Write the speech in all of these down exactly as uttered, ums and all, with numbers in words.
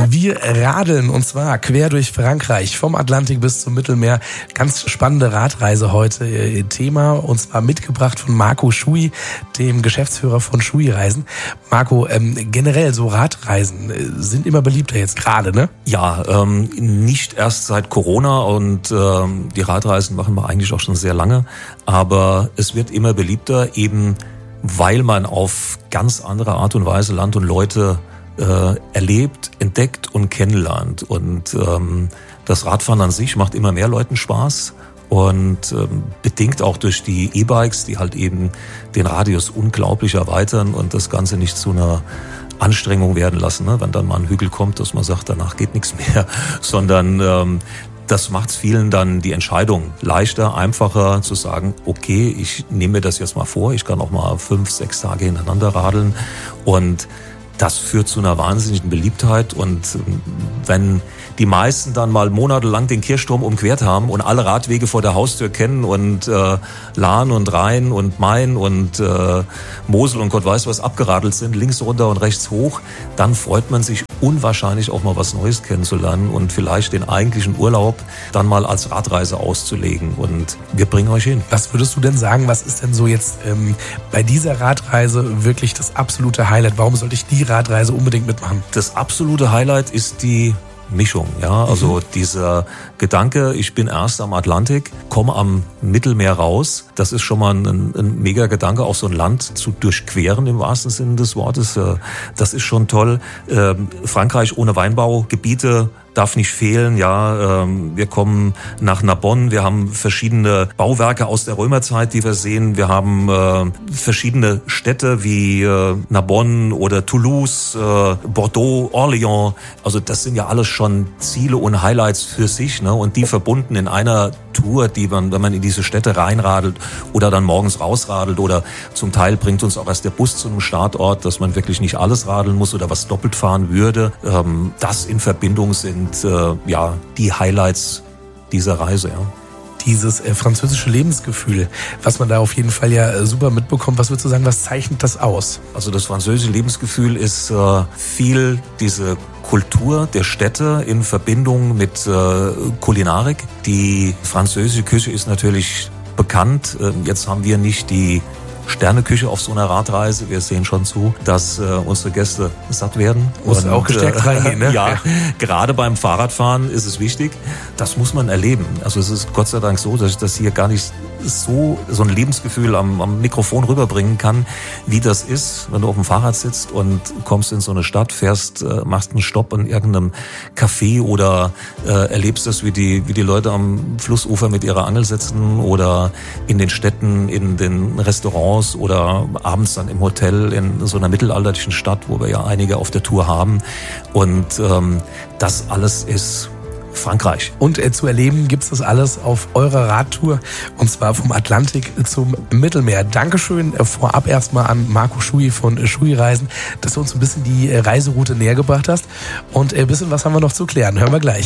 Wir radeln und zwar quer durch Frankreich, vom Atlantik bis zum Mittelmeer. Ganz spannende Radreise heute äh, Thema und zwar mitgebracht von Marco Schui, dem Geschäftsführer von Schui Reisen. Marco, ähm, generell so Radreisen äh, sind immer beliebter jetzt gerade, ne? Ja, ähm, nicht erst seit Corona und ähm, die Radreisen machen wir eigentlich auch schon sehr lange, aber es wird immer beliebter, eben weil man auf ganz andere Art und Weise Land und Leute äh, erlebt, entdeckt und kennenlernt. Und ähm, das Radfahren an sich macht immer mehr Leuten Spaß und ähm, bedingt auch durch die E-Bikes, die halt eben den Radius unglaublich erweitern und das Ganze nicht zu einer Anstrengung werden lassen, ne? Wenn dann mal ein Hügel kommt, dass man sagt, danach geht nichts mehr, sondern ähm, das macht es vielen dann die Entscheidung leichter, einfacher zu sagen, okay, ich nehme mir das jetzt mal vor, ich kann auch mal fünf, sechs Tage hintereinander radeln und das führt zu einer wahnsinnigen Beliebtheit und wenn die meisten dann mal monatelang den Kirchturm umquert haben und alle Radwege vor der Haustür kennen und äh, Lahn und Rhein und Main und äh, Mosel und Gott weiß was abgeradelt sind, links runter und rechts hoch, dann freut man sich unwahrscheinlich auch mal was Neues kennenzulernen und vielleicht den eigentlichen Urlaub dann mal als Radreise auszulegen und wir bringen euch hin. Was würdest du denn sagen, was ist denn so jetzt ähm, bei dieser Radreise wirklich das absolute Highlight? Warum sollte ich die Radreise unbedingt mitmachen? Das absolute Highlight ist die Mischung, ja, also mhm. dieser Gedanke, ich bin erst am Atlantik, komme am Mittelmeer raus, das ist schon mal ein, ein mega Gedanke, auch so ein Land zu durchqueren im wahrsten Sinne des Wortes, das ist schon toll. Frankreich ohne Weinbaugebiete darf nicht fehlen, ja, wir kommen nach Narbonne, wir haben verschiedene Bauwerke aus der Römerzeit, die wir sehen, wir haben verschiedene Städte wie Narbonne oder Toulouse, Bordeaux, Orléans, also das sind ja alles schon Ziele und Highlights für sich, ne, und die verbunden in einer Tour, die man, wenn man in diese Städte reinradelt oder dann morgens rausradelt oder zum Teil bringt uns auch erst der Bus zu einem Startort, dass man wirklich nicht alles radeln muss oder was doppelt fahren würde, das in Verbindung sind Äh, ja, die Highlights dieser Reise, ja. Dieses äh, französische Lebensgefühl, was man da auf jeden Fall ja äh, super mitbekommt. Was würdest du sagen, was zeichnet das aus? Also das französische Lebensgefühl ist äh, viel diese Kultur der Städte in Verbindung mit äh, Kulinarik. Die französische Küche ist natürlich bekannt. Äh, jetzt haben wir nicht die Sterneküche auf so einer Radreise. Wir sehen schon zu, dass äh, unsere Gäste satt werden. Muss auch gestärkt äh, reingehen, ne? Ja, gerade beim Fahrradfahren ist es wichtig. Das muss man erleben. Also es ist Gott sei Dank so, dass ich das hier gar nicht so, so ein Lebensgefühl am, am Mikrofon rüberbringen kann, wie das ist, wenn du auf dem Fahrrad sitzt und kommst in so eine Stadt, fährst, äh, machst einen Stopp in irgendeinem Café oder äh, erlebst das, wie die, wie die Leute am Flussufer mit ihrer Angel sitzen oder in den Städten, in den Restaurants oder abends dann im Hotel in so einer mittelalterlichen Stadt, wo wir ja einige auf der Tour haben. Und ähm, das alles ist Frankreich. Und äh, zu erleben gibt's das alles auf eurer Radtour und zwar vom Atlantik zum Mittelmeer. Dankeschön äh, vorab erstmal an Marco Schui von äh, Schui Reisen, dass du uns ein bisschen die äh, Reiseroute näher gebracht hast und ein äh, bisschen was haben wir noch zu klären. Hören wir gleich.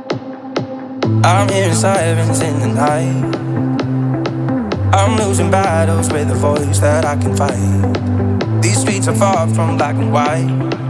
I'm hearing sirens in the night. I'm losing battles with a voice that I can fight. These streets are far from black and white.